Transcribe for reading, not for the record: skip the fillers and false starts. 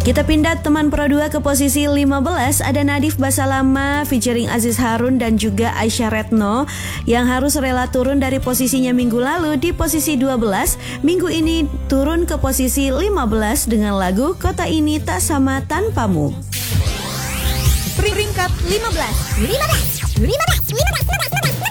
Kita pindah teman Pro 2 ke posisi 15. Ada Nadif Basalama featuring Aziz Harun dan juga Aisyah Retno yang harus rela turun dari posisinya minggu lalu di posisi 12. Minggu ini turun ke posisi 15 dengan lagu Kota Ini Tak Sama Tanpamu. Peringkat 15.